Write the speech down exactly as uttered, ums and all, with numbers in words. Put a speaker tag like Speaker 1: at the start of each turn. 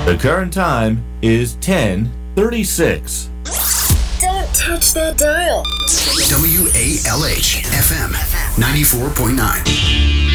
Speaker 1: The current time is ten thirty-six.
Speaker 2: Don't touch that dial.
Speaker 3: W A L H F M ninety-four point nine.